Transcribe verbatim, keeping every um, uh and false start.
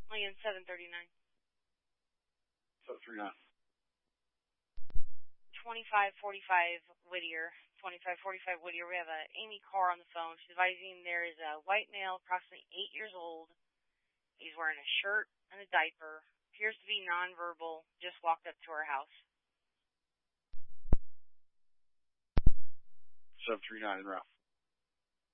Again, seven thirty-nine. seven three nine. twenty-five forty-five Whittier. twenty-five forty-five Whittier. We have a Amy Carr on the phone. She's advising there is a white male, approximately eight years old. He's wearing a shirt and a diaper. Appears to be nonverbal. Just walked up to our house. seven three nine in route.